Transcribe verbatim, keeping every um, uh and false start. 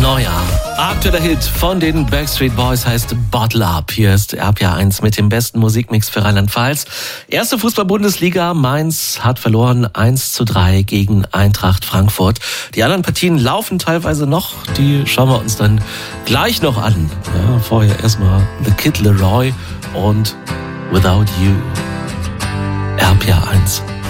Neujahr. Aktueller Hit von den Backstreet Boys heißt Bottle Up. Hier ist R P R eins mit dem besten Musikmix für Rheinland-Pfalz. Erste Fußball-Bundesliga. Mainz hat verloren eins zu drei gegen Eintracht Frankfurt. Die anderen Partien laufen teilweise noch. Die schauen wir uns dann gleich noch an. Ja, vorher erstmal The Kid Leroy und Without You. R P R eins.